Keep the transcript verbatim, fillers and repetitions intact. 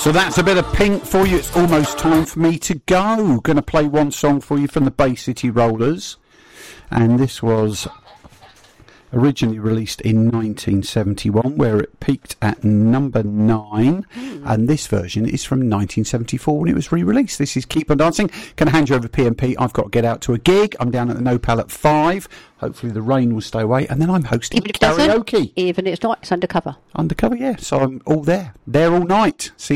So that's a bit of Pink for you. It's almost time for me to go. Going to play one song for you from the Bay City Rollers. And this was originally released in nineteen seventy-one, where it peaked at number nine. Mm. And this version is from nineteen seventy-four when it was re-released. This is Keep On Dancing. Can I hand you over to P M P? I've got to get out to a gig. I'm down at the Nopal at five. Hopefully the rain will stay away. And then I'm hosting Even if karaoke. Even if it's not, it's undercover. Undercover, yeah. So I'm all there. There all night. See